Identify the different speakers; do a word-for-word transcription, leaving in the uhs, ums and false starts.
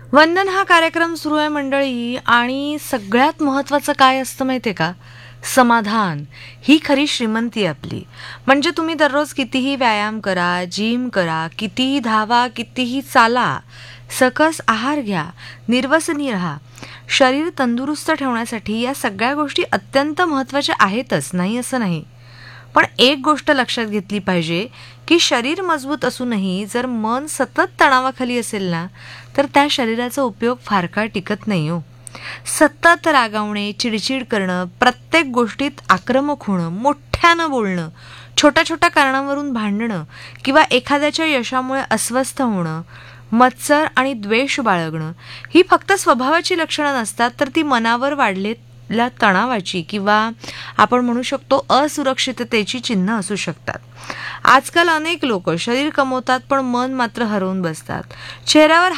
Speaker 1: वंदन हा कार्यक्रम सुरू आहे मंडळी, आणि सगळ्यात महत्त्वाचं काय असतं माहिती आहे का? समाधान ही खरी श्रीमंती आपली. म्हणजे तुम्ही दररोज कितीही व्यायाम करा, जिम करा, कितीही धावा, कितीही चाला, सकस आहार घ्या, निर्वसनी राहा, शरीर तंदुरुस्त ठेवण्यासाठी या सगळ्या गोष्टी अत्यंत महत्त्वाच्या आहेतच, नाही असं नाही. पण एक गोष्ट लक्षात घेतली पाहिजे की शरीर मजबूत असूनही जर मन सतत तणावाखाली असेल ना, तर त्या शरीराचा उपयोग फार काळ टिकत नाही हो. सतत रागावणे, चिडचिड करणं, प्रत्येक गोष्टीत आक्रमक होणं, मोठ्यानं बोलणं, छोट्या छोट्या कारणावरून भांडणं किंवा एखाद्याच्या यशामुळे अस्वस्थ होणं, मत्सर आणि द्वेष बाळगणं ही फक्त स्वभावाची लक्षणं नसतात, तर ती मनावर वाढलेल्या तणावाची किंवा आपण म्हणू शकतो असुरक्षिततेची चिन्ह असू शकतात. आजकाल अनेक लोक शरीर कमवतात पण मन मात्र हरवून बसतात. चेहऱ्यावर